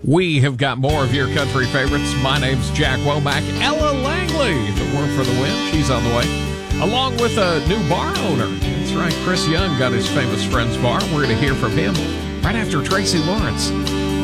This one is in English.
We have got more of your country favorites. My name's Jack Womack. Ella Langley, the Worm for the Win, she's on the way. Along with a new bar owner. That's right, Chris Young got his famous Friends Bar. We're going to hear from him right after Tracy Lawrence.